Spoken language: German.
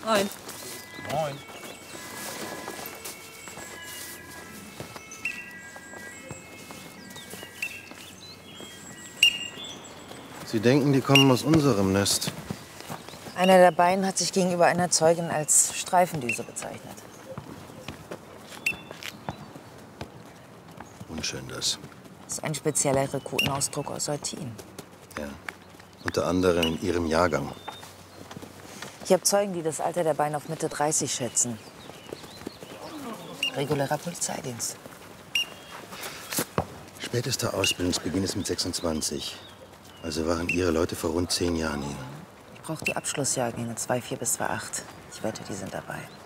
Moin. Moin. Sie denken, die kommen aus unserem Nest. Einer der beiden hat sich gegenüber einer Zeugin als Streifendüse bezeichnet. Unschön das. Das ist ein spezieller Rekrutenausdruck aus Eutin. Ja. Unter anderem in Ihrem Jahrgang. Ich habe Zeugen, die das Alter der beiden auf Mitte 30 schätzen. Regulärer Polizeidienst. Spätester Ausbildungsbeginn ist mit 26. Also waren Ihre Leute vor rund 10 Jahren hier. Ich brauche die Abschlussjahrgänge 2,4 bis 2,8. Ich wette, die sind dabei.